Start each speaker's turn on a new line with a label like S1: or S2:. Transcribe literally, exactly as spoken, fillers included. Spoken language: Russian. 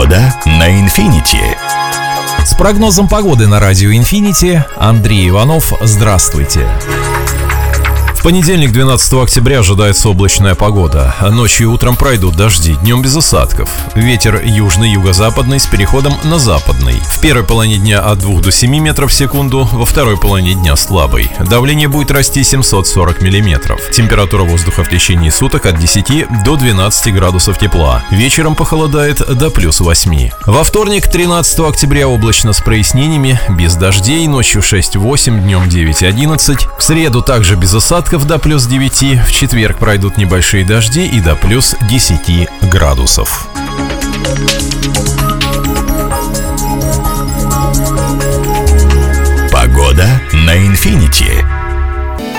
S1: Погода на Инфинити.
S2: С прогнозом погоды на радио Инфинити Андрей Иванов. Здравствуйте. В понедельник, двенадцатого октября, ожидается облачная погода. Ночью и утром пройдут дожди, днем без осадков. Ветер южно-юго-западный с переходом на западный. В первой половине дня от двух до семи метров в секунду, во второй половине дня слабый. Давление будет расти семьсот сорок миллиметров. Температура воздуха в течение суток от десяти до двенадцати градусов тепла. Вечером похолодает до плюс восьми. Во вторник, тринадцатого октября, облачно с прояснениями, без дождей, ночью шесть-восемь, днем девять-одиннадцать. В среду также без осадков до плюс девяти, в четверг пройдут небольшие дожди и до плюс десяти градусов.
S1: Погода на Инфинити.